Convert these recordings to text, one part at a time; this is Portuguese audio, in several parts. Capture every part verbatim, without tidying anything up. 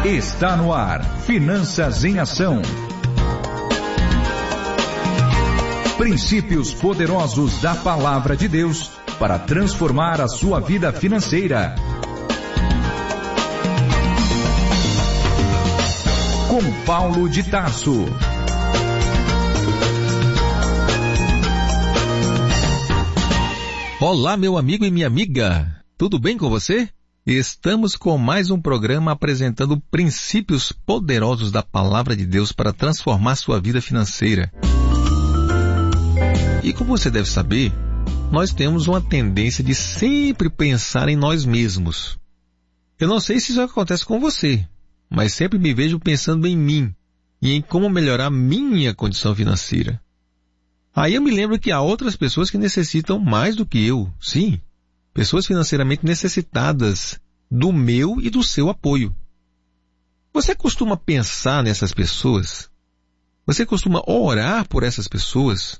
Está no ar, Finanças em Ação. Princípios poderosos da Palavra de Deus para transformar a sua vida financeira. Com Paulo de Tarso. Olá, meu amigo e minha amiga. Tudo bem com você? Estamos com mais um programa apresentando princípios poderosos da Palavra de Deus para transformar sua vida financeira. E como você deve saber, nós temos uma tendência de sempre pensar em nós mesmos. Eu não sei se isso acontece com você, mas sempre me vejo pensando em mim e em como melhorar minha condição financeira. Aí eu me lembro que há outras pessoas que necessitam mais do que eu, sim, pessoas financeiramente necessitadas do meu e do seu apoio. Você costuma pensar nessas pessoas? Você costuma orar por essas pessoas?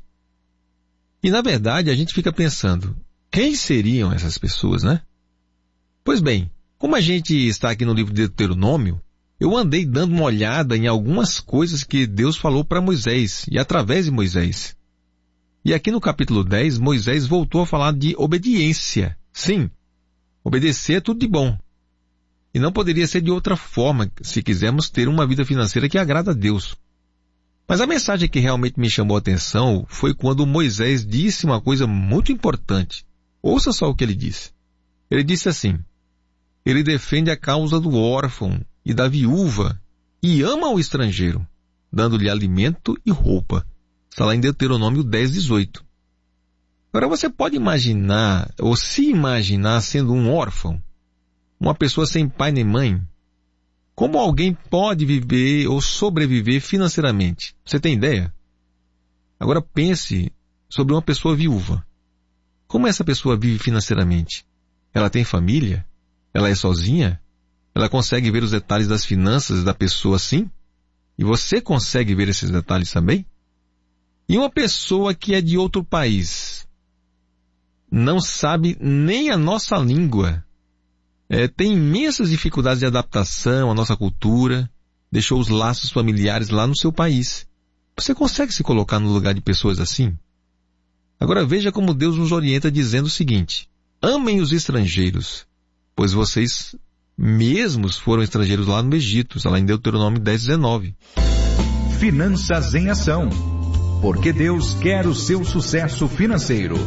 E na verdade a gente fica pensando, quem seriam essas pessoas, né? Pois bem, como a gente está aqui no livro de Deuteronômio, eu andei dando uma olhada em algumas coisas que Deus falou para Moisés e através de Moisés. E aqui no capítulo dez, Moisés voltou a falar de obediência. Sim, obedecer é tudo de bom. E não poderia ser de outra forma se quisermos ter uma vida financeira que agrada a Deus. Mas a mensagem que realmente me chamou a atenção foi quando Moisés disse uma coisa muito importante. Ouça só o que ele disse. Ele disse assim: ele defende a causa do órfão e da viúva e ama o estrangeiro, dando-lhe alimento e roupa. Está lá em Deuteronômio dez, dezoito. Agora você pode imaginar, ou se imaginar sendo um órfão, uma pessoa sem pai nem mãe. Como alguém pode viver ou sobreviver financeiramente? Você tem ideia? Agora pense sobre uma pessoa viúva. Como essa pessoa vive financeiramente? Ela tem família? Ela é sozinha? Ela consegue ver os detalhes das finanças da pessoa assim? E você consegue ver esses detalhes também? E uma pessoa que é de outro país, não sabe nem a nossa língua, é, tem imensas dificuldades de adaptação à nossa cultura, deixou os laços familiares lá no seu país. Você consegue se colocar no lugar de pessoas assim? Agora veja como Deus nos orienta dizendo o seguinte: amem os estrangeiros, pois vocês mesmos foram estrangeiros lá no Egito, está lá em Deuteronômio dez, dezenove. Finanças em Ação. Porque Deus quer o seu sucesso financeiro.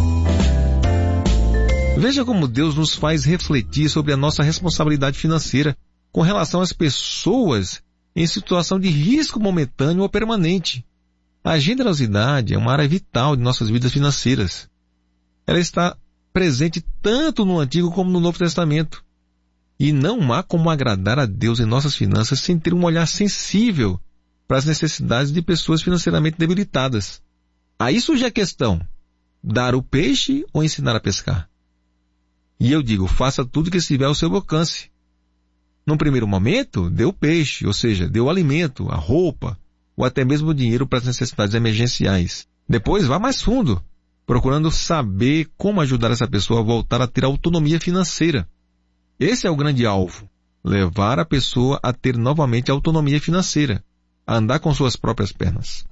Veja como Deus nos faz refletir sobre a nossa responsabilidade financeira com relação às pessoas em situação de risco momentâneo ou permanente. A generosidade é uma área vital de nossas vidas financeiras. Ela está presente tanto no Antigo como no Novo Testamento. E não há como agradar a Deus em nossas finanças sem ter um olhar sensível para as necessidades de pessoas financeiramente debilitadas. Aí surge a questão: dar o peixe ou ensinar a pescar? E eu digo, faça tudo que estiver ao seu alcance. Num primeiro momento, dê o peixe, ou seja, dê o alimento, a roupa, ou até mesmo o dinheiro para as necessidades emergenciais. Depois, vá mais fundo, procurando saber como ajudar essa pessoa a voltar a ter autonomia financeira. Esse é o grande alvo: levar a pessoa a ter novamente autonomia financeira, a andar com suas próprias pernas.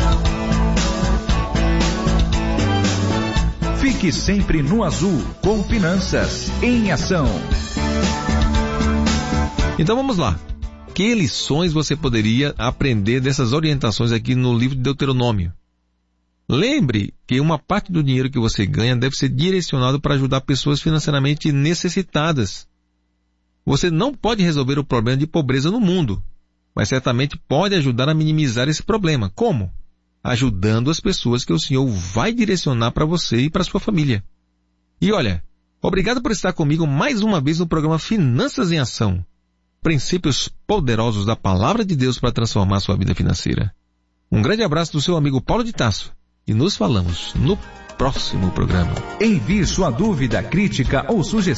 Fique sempre no azul com Finanças em Ação. Então vamos lá. Que lições você poderia aprender dessas orientações aqui no livro de Deuteronômio? Lembre que uma parte do dinheiro que você ganha deve ser direcionado para ajudar pessoas financeiramente necessitadas. Você não pode resolver o problema de pobreza no mundo, mas certamente pode ajudar a minimizar esse problema. Como? Ajudando as pessoas que o Senhor vai direcionar para você e para sua família. E olha, obrigado por estar comigo mais uma vez no programa Finanças em Ação. Princípios poderosos da Palavra de Deus para transformar sua vida financeira. Um grande abraço do seu amigo Paulo de Tarso. E nos falamos no próximo programa. Envie sua dúvida, crítica ou sugestão